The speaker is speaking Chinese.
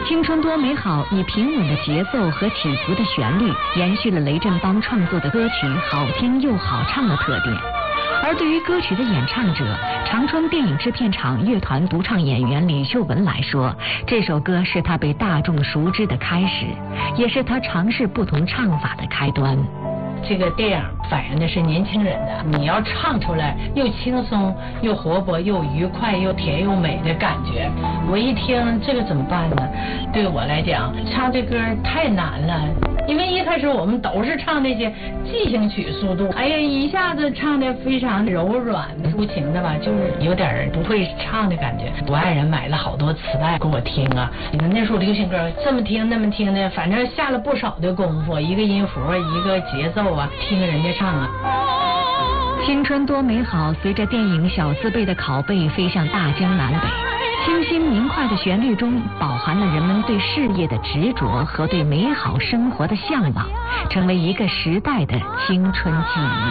青春多美好以平稳的节奏和起伏的旋律，延续了雷振邦创作的歌曲好听又好唱的特点。而对于歌曲的演唱者，长春电影制片厂乐团独唱演员李秀文来说，这首歌是他被大众熟知的开始，也是他尝试不同唱法的开端。 这个电影反映的是年轻人的，你要唱出来又轻松又活泼又愉快又甜又美的感觉。我一听这个怎么办呢？对我来讲，唱这歌太难了，因为一开始我们都是唱那些即兴曲速度，哎呀，一下子唱的非常柔软抒情的吧，就是有点不会唱的感觉。我爱人买了好多磁带给我听啊，那时候流行歌这么听那么听的，反正下了不少的功夫，一个音符一个节奏啊，听人家唱啊。 青春多美好随着电影小字辈的拷贝飞向大江南北，清新明快的旋律中饱含了人们对事业的执着和对美好生活的向往，成为一个时代的青春记忆。